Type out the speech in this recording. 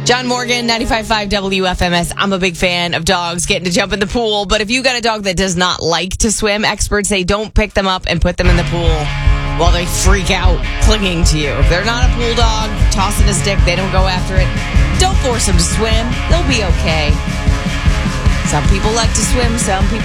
John Morgan, 95.5 WFMS. I'm a big fan of dogs getting to jump in the pool, but if you got a dog that does not like to swim, experts say don't pick them up and put them in the pool while they freak out clinging to you. If they're not a pool dog, tossing a stick, they don't go after it. Don't force them to swim. They'll be okay. Some people like to swim, some people